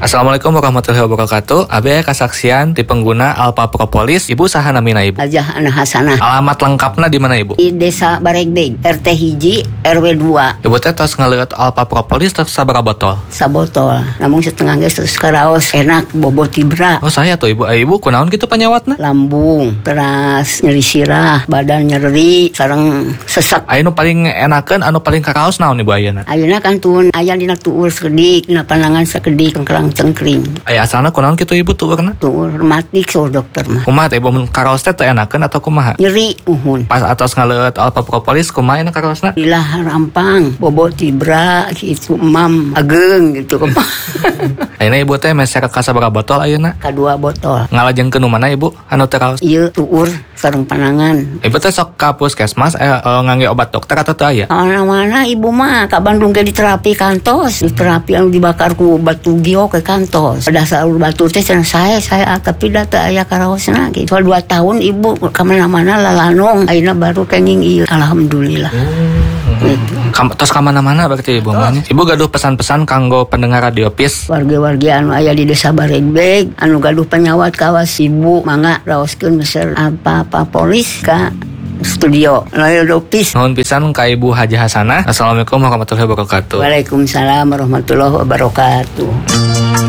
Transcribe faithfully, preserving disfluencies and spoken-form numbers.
Assalamualaikum warahmatullahi wabarakatuh. Abi kasaksian di pengguna Alpha Propolis. Ibu saha namina ibu? Ajah Ana Hasanah. Alamat lengkapna di mana ibu? Di Desa Baregbeg, R T hiji, R W dua. Ibu teh tos ngeliat Alpha Propolis terus sabaraha botol? Sabotol. Namun setengah geus terus karaos enak bobot tibra. Oh saya tuh ibu. Eh, ibu kunaon gitu penyawatna? Lambung, teras nyeri sirah, badan nyeri, sareng sesak. Aya nu paling enakeun anu paling karaos naon ibu ayeuna? Ayeuna kan tun aya dina tuur sakedik, dina pandangan sakedik kengkerang cengkring. Aya asalna kunaon kitu ibu tuurna? Tuur rematik soal dokter mah. Kumaha teh ibu mun karaos teh teu enakeun atau kumaha? Nyeri uhun. Pas atos ngeliat Alpha Propolis kumaha enak karaosna? Ilah rampang, bobot tibra gitu emam ageng gitu. Ayeuna ibu teh meser ka sabaraha botol ayeuna? Kadua botol. Ngalajengkeun nu mana ibu anu teu karaos? Ieu tuur sareng panangan. Ibu teh sok ka puskesmas eh, eh ngangge obat dokter atau teu aya? Mana-mana ibu mah ka Bandung ke di terapi kantos. Di terapi anu dibakar ku batu giok ke kantos. Pada saat batu teh cenah saya saya tapi da teu aya karaosna gitu. Soal dua tahun ibu ka mana-mana lalanong. Ayeuna baru kenging ieu. Alhamdulillah. Hmm. Kam, tos ka mana-mana berarti ibu mah. Ibu gaduh pesan-pesan kanggo pendengar Radio Peace. Warga-warga anu aya di Desa Baregbeg anu gaduh penyawat kawas ibu mangga raoskeun meser apa-apa polis ka studio Radio Peace. Nuhun pisan ka Ibu Haji Hasanah. Assalamualaikum warahmatullahi wabarakatuh. Waalaikumsalam warahmatullahi wabarakatuh.